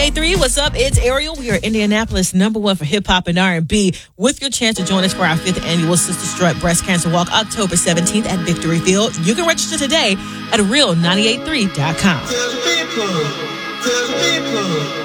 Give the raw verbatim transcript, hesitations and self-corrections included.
ninety-eight point three, what's up? It's Ariel. We are Indianapolis number one for hip hop and R and B, with your chance to join us for our fifth annual Sister Strut Breast Cancer Walk, October seventeenth at Victory Field. You can register today at real ninety-eight point three dot com. Tell the people, tell the people.